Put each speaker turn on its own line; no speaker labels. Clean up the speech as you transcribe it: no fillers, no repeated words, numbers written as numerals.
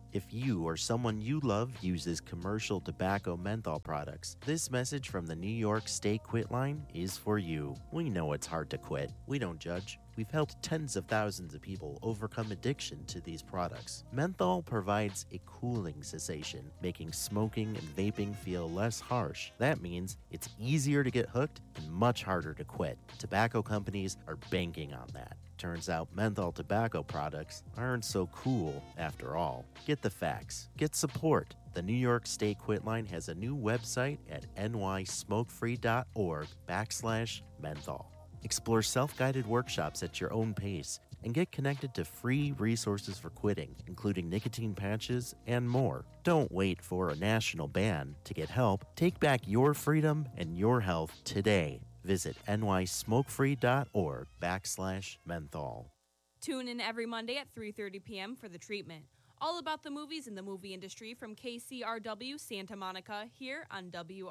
If you or someone you love uses commercial tobacco menthol products, this message from the New York Stay Quit line is for you. We know it's hard to quit. We don't judge. We've helped tens of thousands of people overcome addiction to these products. Menthol provides a cooling cessation, making smoking and vaping feel less harsh. That means it's easier to get hooked and much harder to quit. Tobacco companies are banking on that. Turns out menthol tobacco products aren't so cool after all. Get the facts. Get support. The New York Stay Quit line has a new website at nysmokefree.org/menthol. Explore self-guided workshops at your own pace and get connected to free resources for quitting, including nicotine patches and more. Don't wait for a national ban to get help. Take back your freedom and your health today. Visit nysmokefree.org/menthol.
Tune in every Monday at 3:30 p.m. for The Treatment. All about the movies and the movie industry from KCRW Santa Monica here on WRFI.